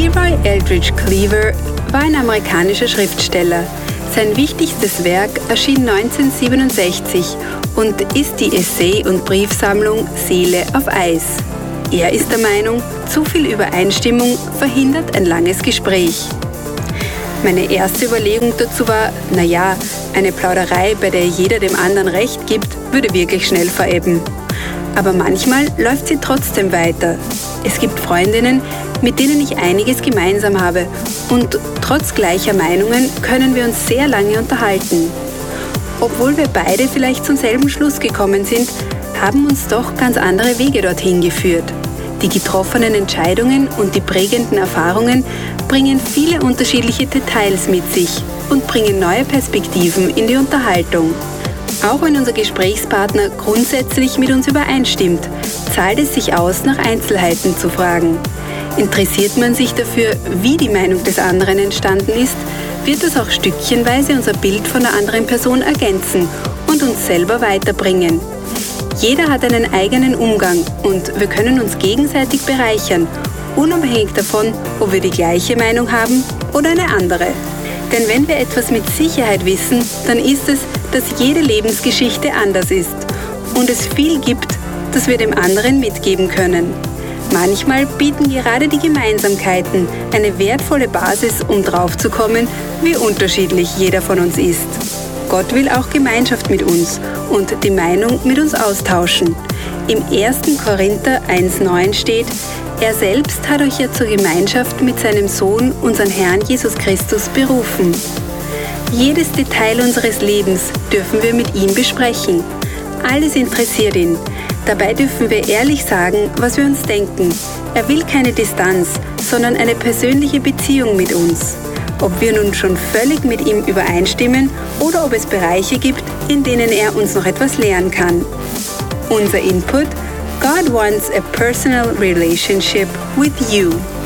Levi Eldridge Cleaver war ein amerikanischer Schriftsteller. Sein wichtigstes Werk erschien 1967 und ist die Essay- und Briefsammlung Seele auf Eis. Er ist der Meinung, zu viel Übereinstimmung verhindert ein langes Gespräch. Meine erste Überlegung dazu war, eine Plauderei, bei der jeder dem anderen Recht gibt, würde wirklich schnell verebben. Aber manchmal läuft sie trotzdem weiter. Es gibt Freundinnen, mit denen ich einiges gemeinsam habe und trotz gleicher Meinungen können wir uns sehr lange unterhalten. Obwohl wir beide vielleicht zum selben Schluss gekommen sind, haben uns doch ganz andere Wege dorthin geführt. Die getroffenen Entscheidungen und die prägenden Erfahrungen bringen viele unterschiedliche Details mit sich und bringen neue Perspektiven in die Unterhaltung. Auch wenn unser Gesprächspartner grundsätzlich mit uns übereinstimmt, zahlt es sich aus, nach Einzelheiten zu fragen. Interessiert man sich dafür, wie die Meinung des anderen entstanden ist, wird es auch stückchenweise unser Bild von der anderen Person ergänzen und uns selber weiterbringen. Jeder hat einen eigenen Umgang und wir können uns gegenseitig bereichern, unabhängig davon, ob wir die gleiche Meinung haben oder eine andere. Denn wenn wir etwas mit Sicherheit wissen, dann ist es, dass jede Lebensgeschichte anders ist und es viel gibt, das wir dem anderen mitgeben können. Manchmal bieten gerade die Gemeinsamkeiten eine wertvolle Basis, um draufzukommen, wie unterschiedlich jeder von uns ist. Gott will auch Gemeinschaft mit uns und die Meinung mit uns austauschen. Im 1. Korinther 1,9 steht: Er selbst hat euch ja zur Gemeinschaft mit seinem Sohn, unseren Herrn Jesus Christus, berufen. Jedes Detail unseres Lebens dürfen wir mit ihm besprechen. Alles interessiert ihn. Dabei dürfen wir ehrlich sagen, was wir uns denken. Er will keine Distanz, sondern eine persönliche Beziehung mit uns. Ob wir nun schon völlig mit ihm übereinstimmen oder ob es Bereiche gibt, in denen er uns noch etwas lehren kann. Unser Input: God wants a personal relationship with you.